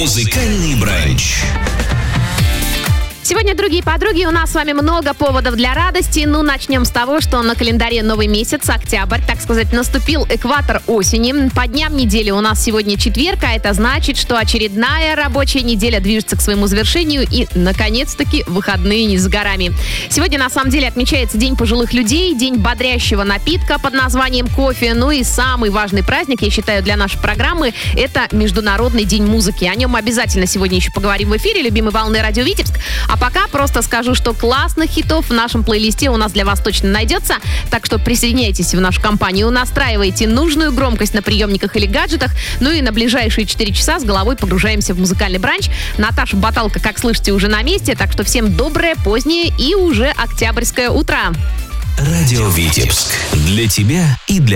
Музыкальный бранч. Сегодня, другие подруги, у нас с вами много поводов для радости. Начнем с того, что на календаре новый месяц, октябрь, так сказать, наступил экватор осени. По дням недели у нас сегодня четверг, а это значит, что очередная рабочая неделя движется к своему завершению и, наконец-таки, выходные не за горами. Сегодня, на самом деле, отмечается День пожилых людей, День бодрящего напитка под названием кофе. И самый важный праздник, я считаю, для нашей программы – это Международный день музыки. О нем обязательно сегодня еще поговорим в эфире любимой волны Радио Витебск. А пока просто скажу, что классных хитов в нашем плейлисте у нас для вас точно найдется. Так что присоединяйтесь в нашу компанию, настраивайте нужную громкость на приемниках или гаджетах. И на ближайшие 4 часа с головой погружаемся в музыкальный бранч. Наташа Баталка, как слышите, уже на месте. Так что всем доброе, позднее и уже октябрьское утро. Радио Витебск. Для тебя и для